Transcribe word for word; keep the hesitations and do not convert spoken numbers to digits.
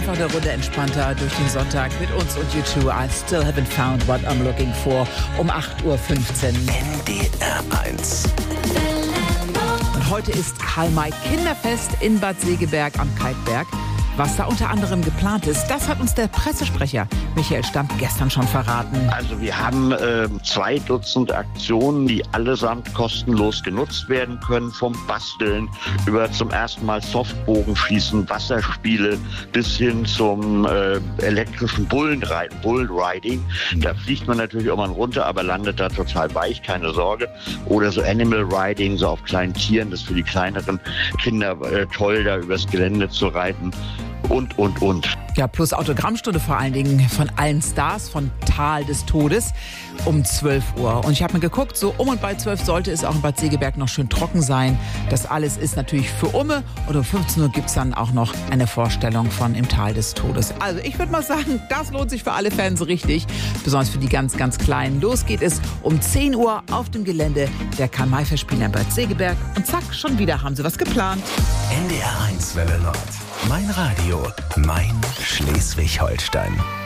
einfach eine Runde entspannter durch den Sonntag mit uns und U zwei. I still haven't found what I'm looking for. Um acht Uhr fünfzehn. N D R eins. Und heute ist Karl-May-Kinderfest in Bad Segeberg am Kalkberg. Was da unter anderem geplant ist, das hat uns der Pressesprecher Michael Stamp gestern schon verraten. Also wir haben äh, zwei Dutzend Aktionen, die allesamt kostenlos genutzt werden können, vom Basteln über zum ersten Mal Softbogenschießen, Wasserspiele bis hin zum äh, elektrischen Bullenreiten, Bullriding. Da fliegt man natürlich auch mal runter, aber landet da total weich, keine Sorge. Oder so Animal Riding, so auf kleinen Tieren, das ist für die kleineren Kinder äh, toll, da übers Gelände zu reiten. Und, und, und. Ja, plus Autogrammstunde vor allen Dingen von allen Stars von Tal des Todes um zwölf Uhr. Und ich habe mir geguckt, so um und bei zwölf sollte es auch in Bad Segeberg noch schön trocken sein. Das alles ist natürlich für Umme. Und um fünfzehn Uhr gibt es dann auch noch eine Vorstellung von Im Tal des Todes. Also ich würde mal sagen, das lohnt sich für alle Fans richtig. Besonders für die ganz, ganz Kleinen. Los geht es um zehn Uhr auf dem Gelände der Karl-May-Festspiele in Bad Segeberg. Und zack, schon wieder haben sie was geplant. N D R eins Welle Nord. Mein Radio, mein Schleswig-Holstein.